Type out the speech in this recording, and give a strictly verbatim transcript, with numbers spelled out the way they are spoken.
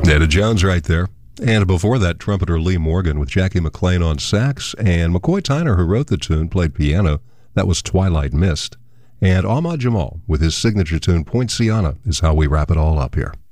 Etta Jones right there. And before that, trumpeter Lee Morgan with Jackie McLean on sax, and McCoy Tyner, who wrote the tune, played piano. That was Twilight Mist. And Ahmad Jamal with his signature tune, Poinciana, is how we wrap it all up here.